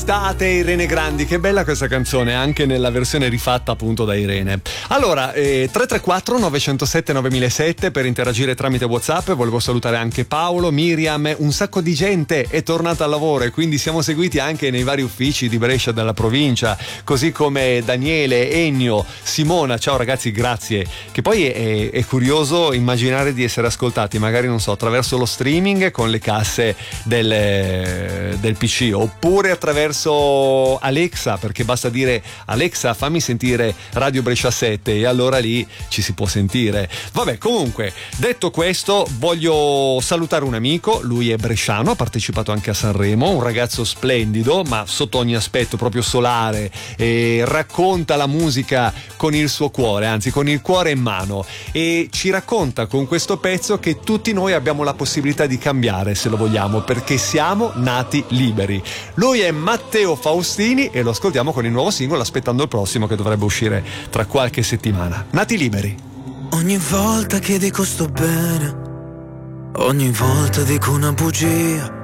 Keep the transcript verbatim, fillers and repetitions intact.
Estate, Irene Grandi, che bella questa canzone, anche nella versione rifatta appunto da Irene. Allora, eh, tre tre quattro nove zero sette nove zero zero sette per interagire tramite WhatsApp. Volevo salutare anche Paolo, Miriam, un sacco di gente è tornata al lavoro e quindi siamo seguiti anche nei vari uffici di Brescia, della provincia, così come Daniele, Ennio, Simona. Ciao ragazzi, grazie. Che poi è, è curioso immaginare di essere ascoltati, magari non so, attraverso lo streaming con le casse del, del P C, oppure attraverso Alexa, perché basta dire Alexa fammi sentire Radio Brescia sette e allora lì ci si può sentire. Vabbè, comunque, detto questo, voglio salutare un amico, lui è bresciano, ha partecipato anche a Sanremo, un ragazzo splendido ma sotto ogni aspetto, proprio solare, e racconta la musica con il suo cuore, anzi con il cuore in mano, e ci racconta con questo pezzo che tutti noi abbiamo la possibilità di cambiare se lo vogliamo, perché siamo nati liberi. Lui è Matteo Faustini e lo ascoltiamo con il nuovo singolo, aspettando il prossimo che dovrebbe uscire tra qualche settimana. Nati liberi. Ogni volta che dico sto bene, ogni volta dico una bugia,